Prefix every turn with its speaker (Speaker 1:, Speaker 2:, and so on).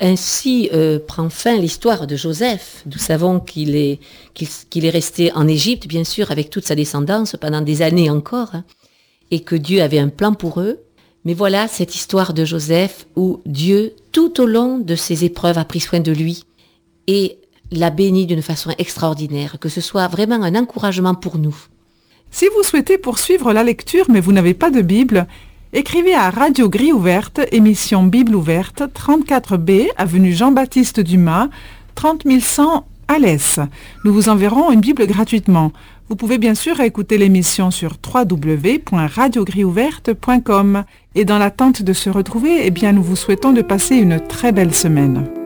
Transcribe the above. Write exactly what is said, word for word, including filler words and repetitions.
Speaker 1: Ainsi euh, prend fin l'histoire de Joseph. Nous savons qu'il est, qu'il, qu'il est resté en Égypte, bien sûr, avec toute sa descendance pendant des années encore, hein, et que Dieu avait un plan pour eux. Mais voilà cette histoire de Joseph où Dieu, tout au long de ses épreuves, a pris soin de lui et l'a béni d'une façon extraordinaire, que ce soit vraiment un encouragement pour nous.
Speaker 2: Si vous souhaitez poursuivre la lecture mais vous n'avez pas de Bible, écrivez à Radio Grille Ouverte, émission Bible ouverte, trente-quatre B, avenue Jean-Baptiste Dumas, trente mille cent Alès. Nous vous enverrons une Bible gratuitement. Vous pouvez bien sûr écouter l'émission sur w w w point radio grille ouverte point com. Et dans l'attente de se retrouver, eh bien, nous vous souhaitons de passer une très belle semaine.